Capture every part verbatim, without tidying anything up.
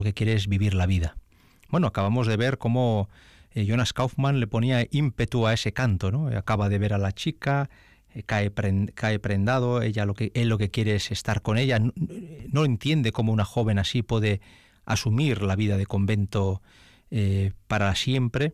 lo que quiere es vivir la vida. Bueno, acabamos de ver cómo eh, Jonas Kaufmann le ponía ímpetu a ese canto, ¿no? Acaba de ver a la chica, eh, cae, prend, cae prendado, ella lo que, él lo que quiere es estar con ella, no, no entiende cómo una joven así puede asumir la vida de convento eh, para siempre.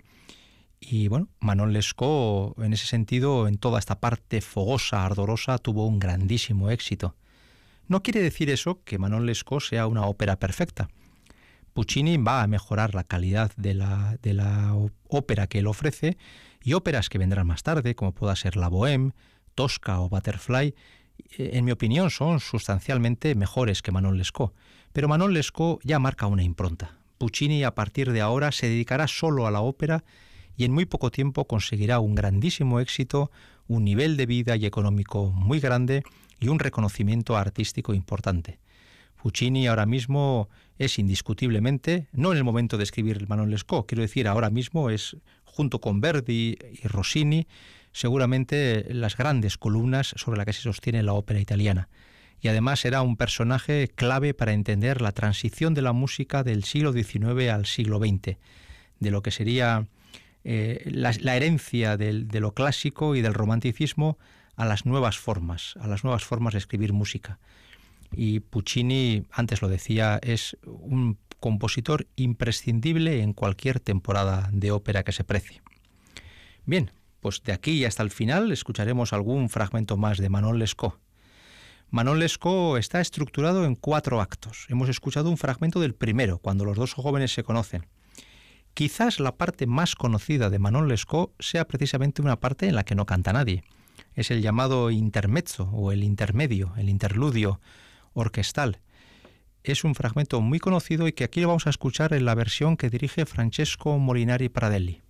Y bueno, Manon Lescaut, en ese sentido, en toda esta parte fogosa, ardorosa, tuvo un grandísimo éxito. No quiere decir eso que Manon Lescaut sea una ópera perfecta. Puccini va a mejorar la calidad de la, de la ópera que él ofrece, y óperas que vendrán más tarde, como pueda ser La Bohème, Tosca o Butterfly, en mi opinión son sustancialmente mejores que Manon Lescaut. Pero Manon Lescaut ya marca una impronta. Puccini a partir de ahora se dedicará solo a la ópera y en muy poco tiempo conseguirá un grandísimo éxito, un nivel de vida y económico muy grande y un reconocimiento artístico importante. Puccini ahora mismo es indiscutiblemente, no en el momento de escribir Manon Lescaut, quiero decir, ahora mismo es, junto con Verdi y Rossini, seguramente las grandes columnas sobre las que se sostiene la ópera italiana. Y además será un personaje clave para entender la transición de la música del siglo diecinueve al siglo veinte, de lo que sería eh, la, la herencia del, de lo clásico y del romanticismo a las nuevas formas, a las nuevas formas de escribir música. Y Puccini, antes lo decía, es un compositor imprescindible en cualquier temporada de ópera que se precie. Bien, pues de aquí hasta el final escucharemos algún fragmento más de Manon Lescaut. Manon Lescaut está estructurado en cuatro actos. Hemos escuchado un fragmento del primero, cuando los dos jóvenes se conocen. Quizás la parte más conocida de Manon Lescaut sea precisamente una parte en la que no canta nadie. Es el llamado intermezzo o el intermedio, el interludio orquestal. Es un fragmento muy conocido y que aquí lo vamos a escuchar en la versión que dirige Francesco Molinari Pradelli.